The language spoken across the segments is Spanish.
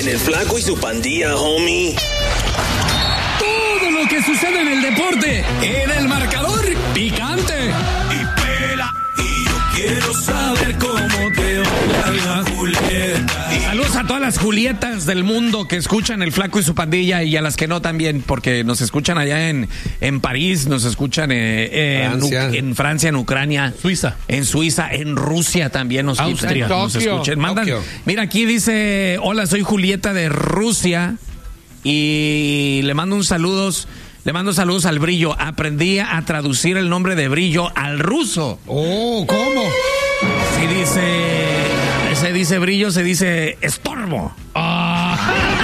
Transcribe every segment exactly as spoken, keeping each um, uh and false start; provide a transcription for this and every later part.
En el Flaco y su Pandilla, homie. Todo lo que sucede en el deporte, en el marcador picante. Y pela, y yo quiero saber cómo te va la Julieta. Saludos a todas las Julietas del mundo que escuchan el Flaco y su Pandilla y a las que no también, porque nos escuchan allá en, en París, nos escuchan eh, en, Francia. En, en Francia, en Ucrania, Suiza, en Suiza, en Rusia también nos, Austria, nos escuchan. Mandan, mira, aquí dice, hola, soy Julieta de Rusia y le mando un saludos. Le mando saludos al Brillo. Aprendí a traducir el nombre de Brillo al ruso. Oh, ¿cómo? Sí, dice... Se dice Brillo, se dice estorbo. Oh.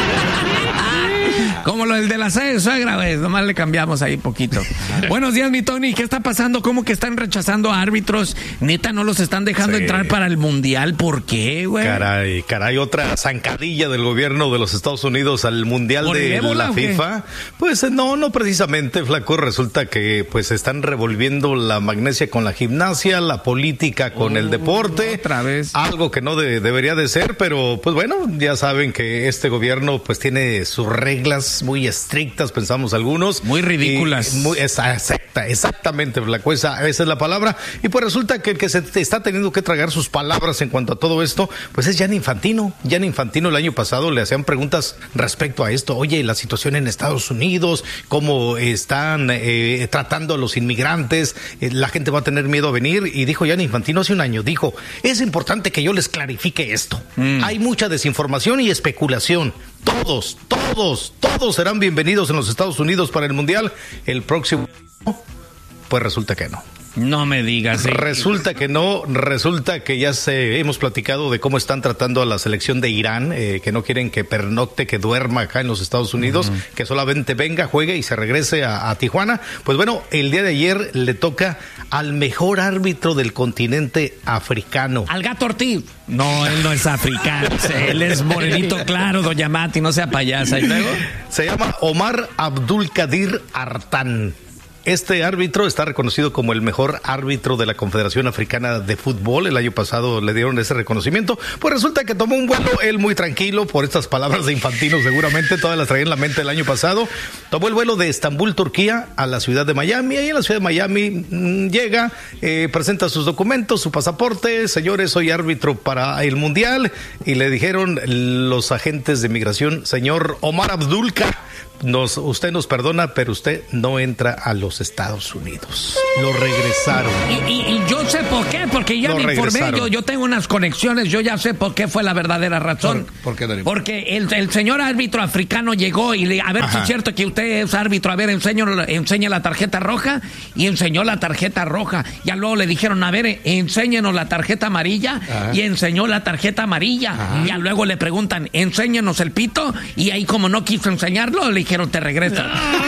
Como lo del de la sede de suegra, güey. Nomás le cambiamos ahí poquito. Buenos días, mi Tony. ¿Qué está pasando? ¿Cómo que están rechazando a árbitros? Neta, no los están dejando sí. entrar para el Mundial. ¿Por qué, güey? Caray, caray. Otra zancadilla del gobierno de los Estados Unidos al Mundial de la FIFA. Pues no, no precisamente, Flaco. Resulta que pues están revolviendo la magnesia con la gimnasia, la política con oh, el deporte. Otra vez. Algo que no de, debería de ser, pero pues bueno, ya saben que este gobierno pues tiene sus reglas muy estrictas, pensamos algunos. Muy ridículas. Muy, exacta, exactamente, Flaco, esa, esa es la palabra. Y pues resulta que el que se está teniendo que tragar sus palabras en cuanto a todo esto, pues es Gianni Infantino. Gianni Infantino el año pasado le hacían preguntas respecto a esto. Oye, la situación en Estados Unidos, cómo están eh, tratando a los inmigrantes, eh, la gente va a tener miedo a venir. Y dijo Gianni Infantino hace un año, dijo, es importante que yo les clarifique esto. Mm. Hay mucha desinformación y especulación. Todos, todos, todos serán bienvenidos en los Estados Unidos para el Mundial el próximo. Pues resulta que no. No me digas. ¿Sí? Resulta que no, resulta que ya se hemos platicado de cómo están tratando a la selección de Irán, eh, que no quieren que pernocte, que duerma acá en los Estados Unidos, uh-huh. que solamente venga, juegue y se regrese a, a Tijuana. Pues bueno, el día de ayer le toca al mejor árbitro del continente africano. Al Gato Ortiz. No, él no es africano, él es morenito claro, doña Mati, no sea payasa. ¿Y luego? Se llama Omar Abdulkadir Artan. Este árbitro está reconocido como el mejor árbitro de la Confederación Africana de Fútbol. El año pasado le dieron ese reconocimiento. Pues resulta que tomó un vuelo, él muy tranquilo, por estas palabras de Infantino seguramente, todas las traía en la mente el año pasado. Tomó el vuelo de Estambul, Turquía, a la ciudad de Miami. Ahí en la ciudad de Miami mmm, llega, eh, presenta sus documentos, su pasaporte. Señores, soy árbitro para el Mundial. Y le dijeron los agentes de migración, señor Omar Abdulka, Nos, usted nos perdona, pero usted no entra a los Estados Unidos. Lo regresaron. Y, y, y yo sé por qué, porque ya me informé, yo, yo tengo unas conexiones, yo ya sé por qué fue la verdadera razón. ¿Por, por qué, Darío? Porque el, el señor árbitro africano llegó y le, a ver Ajá. si es cierto que usted es árbitro, a ver, enseño, enseña la tarjeta roja, y enseñó la tarjeta roja. Ya luego le dijeron, a ver, enséñenos la tarjeta amarilla, Ajá. y enseñó la tarjeta amarilla. Ajá. Ya luego le preguntan, enséñenos el pito, y ahí como no quiso enseñarlo, le dijeron, te regresa.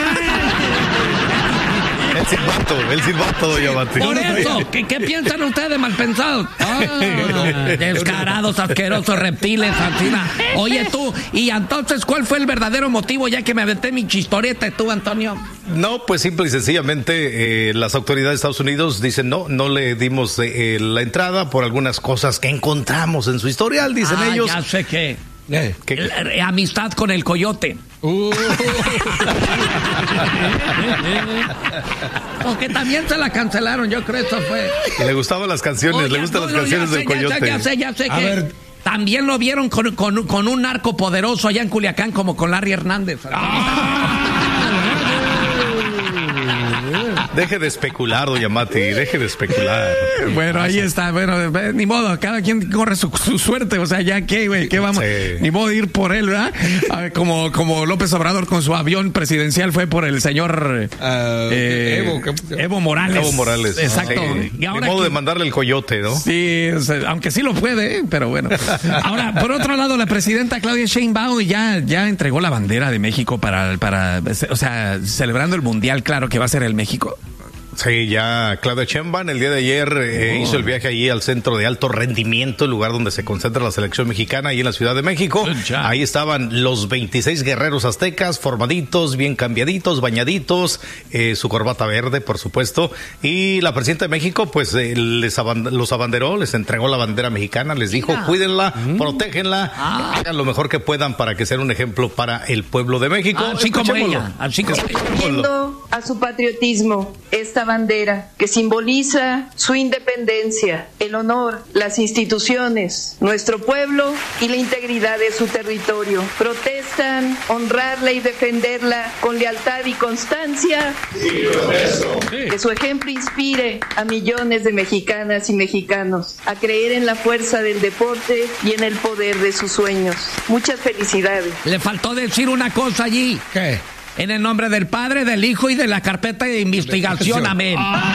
El silbato, el silbato, doña Mati. Por eso, ¿qué, qué piensan ustedes, malpensados? Ah, descarados, asquerosos, reptiles, asesina. Oye, tú, y entonces, ¿cuál fue el verdadero motivo, ya que me aventé mi chistoreta, tú, Antonio? No, pues simple y sencillamente, eh, las autoridades de Estados Unidos dicen, no, no le dimos eh, la entrada por algunas cosas que encontramos en su historial, dicen ah, ellos. Ya sé qué. Eh, ¿Qué? El, amistad con el coyote. Uh. Porque también se la cancelaron, yo creo eso fue. Le gustaban las canciones, Oye, le gustan no, las no, canciones del sé, coyote. Ya sé, ya sé, ya sé A que ver. también lo vieron con, con, con un narco poderoso allá en Culiacán, como con Larry Hernández. Ah. Deje de especular, doña Mati, deje de especular. Bueno, ahí está, bueno, ni modo, cada quien corre su, su suerte, o sea, ya qué, güey, qué vamos, sí. Ni modo de ir por él, ¿verdad? Ver, como, como López Obrador con su avión presidencial fue por el señor uh, eh, Evo, ¿qué? Evo Morales. Evo Morales. Exacto. Sí. Y ahora ni modo que, de mandarle el coyote, ¿no? Sí, o sea, aunque sí lo puede, pero bueno. Ahora, por otro lado, la presidenta Claudia Sheinbaum ya, ya entregó la bandera de México para, para, o sea, celebrando el Mundial, claro que va a ser el México. Sí, ya Claudia Sheinbaum el día de ayer eh, oh. hizo el viaje allí al centro de alto rendimiento, el lugar donde se concentra la selección mexicana, ahí en la Ciudad de México. Ahí estaban los veintiséis guerreros aztecas, formaditos, bien cambiaditos, bañaditos, eh, su corbata verde, por supuesto. Y la presidenta de México, pues, eh, les aband- los abanderó, les entregó la bandera mexicana, les dijo, Mira. cuídenla, mm. protégenla, ah. hagan lo mejor que puedan para que sea un ejemplo para el pueblo de México. Ah, así como ella, así como Viendo a su patriotismo, esta bandera que simboliza su independencia, el honor, las instituciones, nuestro pueblo y la integridad de su territorio. Protestan honrarla y defenderla con lealtad y constancia. Sí, que su ejemplo inspire a millones de mexicanas y mexicanos a creer en la fuerza del deporte y en el poder de sus sueños. Muchas felicidades. Le faltó decir una cosa allí. ¿Qué? En el nombre del Padre, del Hijo y de la carpeta de investigación. Amén.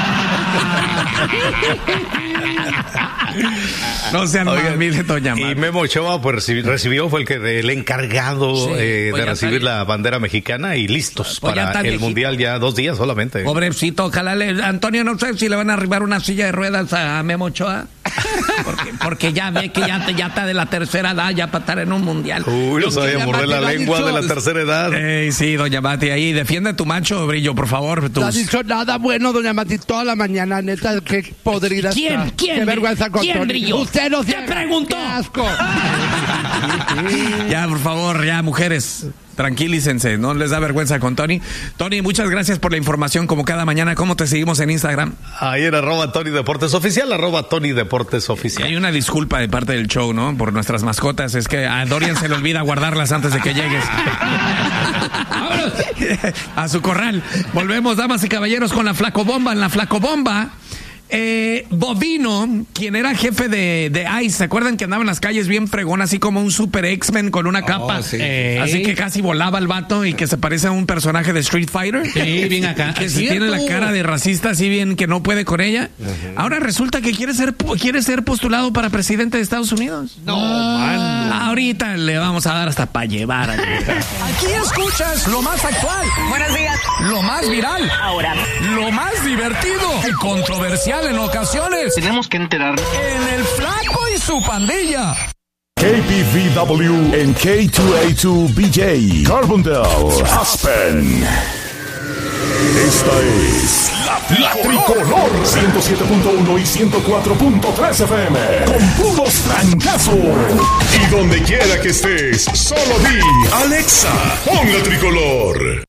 No sean mamiles, doña Mami. Y Memo Ochoa pues recibió, fue el que el encargado sí, eh, pues de recibir la bandera mexicana y listos pues para el viejito. Mundial ya dos días solamente. Pobrecito, ojalá le, Antonio, no sé si le van a arribar una silla de ruedas a Memo Ochoa. Porque, porque ya ve que ya, ya está de la tercera edad, ya para estar en un mundial. Uy, no sabía morder la lengua dicho, de la tercera edad. Ey, sí, doña Mati, ahí defiende tu macho, Brillo, por favor. Tus... No ha dicho nada bueno, doña Mati, toda la mañana, neta, qué podrida ¿Quién? está. ¿Quién? Qué vergüenza con ¿Quién, Tony. Brillo? Usted no se ¿Qué preguntó? Qué asco. Ya, por favor, ya, mujeres. Tranquilícense, no les da vergüenza con Tony. Tony, muchas gracias por la información como cada mañana. ¿Cómo te seguimos en Instagram? Ahí en arroba Tony Deportes Oficial, arroba Tony Deportes Oficial. Hay una disculpa de parte del show, ¿no? Por nuestras mascotas. Es que a Dorian se le olvida guardarlas antes de que llegues. A su corral. Volvemos, damas y caballeros, con la Flacobomba. En la Flacobomba, eh, Bovino, quien era jefe de, de ICE, ¿se acuerdan que andaba en las calles bien fregón, así como un super X-Men con una capa? Oh, sí. eh, así que casi volaba el vato y que se parece a un personaje de Street Fighter. Sí, bien acá. Que si tiene la cara de racista, así bien que no puede con ella. Uh-huh. Ahora resulta que quiere ser, quiere ser postulado para presidente de Estados Unidos. No, man. Ahorita le vamos a dar hasta para llevar. Aquí. Aquí escuchas lo más actual. Buenos días. Lo más viral. Ahora. Lo más divertido y controversial en ocasiones. Tenemos que enterar. En el Flaco y su pandilla. K P V W en K dos A dos B J, Carbondale, Aspen. Esta es la, la Tricolor ciento siete punto uno y ciento cuatro punto tres F M con puros trancazos. Y donde quiera que estés, solo di Alexa, pon la Tricolor.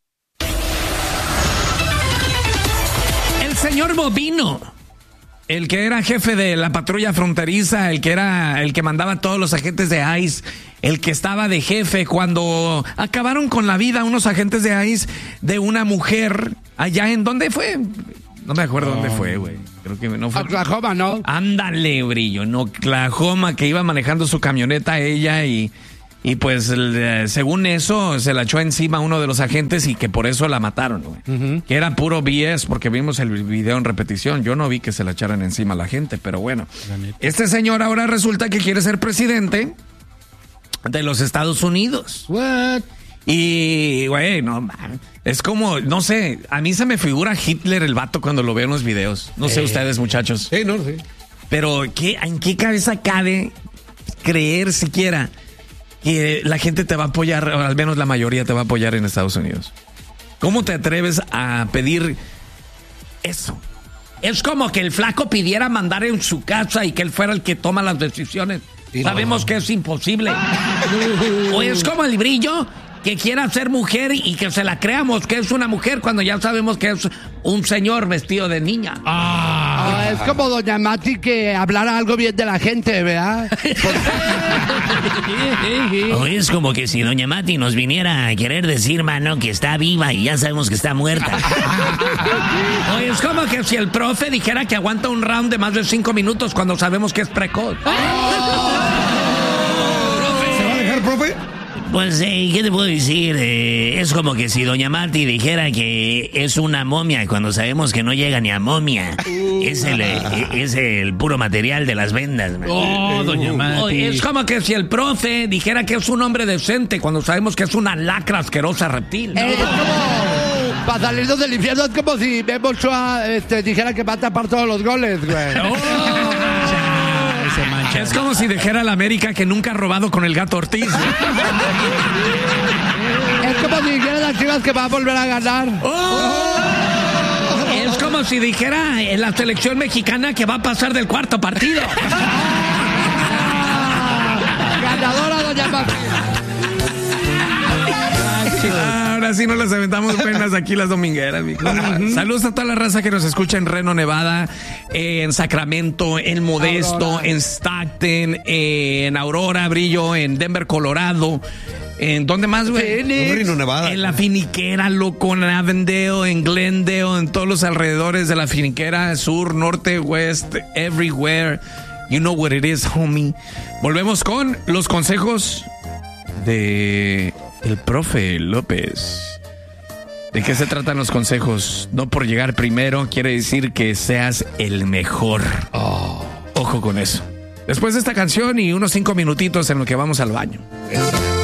El señor Bovino, el que era jefe de la patrulla fronteriza, el que era el que mandaba a todos los agentes de ICE, el que estaba de jefe cuando acabaron con la vida unos agentes de ICE de una mujer allá en ¿dónde fue? No me acuerdo oh. dónde fue, güey. Creo que no fue. Oklahoma, ¿no? Ándale, Brillo, en Oklahoma, que iba manejando su camioneta ella y y pues el, según eso se la echó encima a uno de los agentes y que por eso la mataron, güey. Uh-huh. Que era puro B S porque vimos el video en repetición. Yo no vi que se la echaran encima a la gente, pero bueno. Este señor ahora resulta que quiere ser presidente de los Estados Unidos. What? Y, güey, no, man, es como, no sé, a mí se me figura Hitler el vato cuando lo veo en los videos. No sé eh. ustedes, muchachos. Sí, no, sí. Pero, ¿qué, ¿en qué cabeza cabe creer siquiera que la gente te va a apoyar, o al menos la mayoría te va a apoyar en Estados Unidos? ¿Cómo te atreves a pedir eso? Es como que el flaco pidiera mandar en su casa y que él fuera el que toma las decisiones. Sabemos no. que es imposible. O es como el Brillo, que quiera ser mujer y que se la creamos que es una mujer cuando ya sabemos que es un señor vestido de niña. Ah, es como doña Mati que hablara algo bien de la gente, ¿verdad? O es como que si doña Mati nos viniera a querer decir, mano, que está viva y ya sabemos que está muerta. O es como que si el profe dijera que aguanta un round de más de cinco minutos cuando sabemos que es precoz. ¿Se va a dejar, profe? Pues, eh, ¿qué te puedo decir? Eh, es como que si doña Mati dijera que es una momia cuando sabemos que no llega ni a momia. Uh, es, el, eh, es el puro material de las vendas. Man. Oh, doña Mati. Oh, es como que si el profe dijera que es un hombre decente cuando sabemos que es una lacra asquerosa reptil. ¿No? Es como Para salirnos del infierno es como si Memo Ochoa este, dijera que va a tapar todos los goles, güey. Oh. Es como si dijera a la América que nunca ha robado con el Gato Ortiz. Es como si dijera a las Chivas que va a volver a ganar. Oh. Es como si dijera en la selección mexicana que va a pasar del cuarto partido. Ganadora, doña Mafi. Ahora sí nos las aventamos buenas aquí las domingueras, mi uh-huh. Saludos a toda la raza que nos escucha en Reno, Nevada, en Sacramento, en Modesto, Aurora. En Stockton, en Aurora, Brillo, en Denver, Colorado. ¿En dónde más, güey? Reno, Nevada. En la Finiquera, loco, en Avondale, en Glendale, en todos los alrededores de la Finiquera, sur, norte, west, everywhere. You know what it is, homie. Volvemos con los consejos de el profe López. ¿De qué se tratan los consejos? No por llegar primero quiere decir que seas el mejor. Oh. Ojo con eso. Después de esta canción y unos cinco minutitos en lo que vamos al baño. Eso.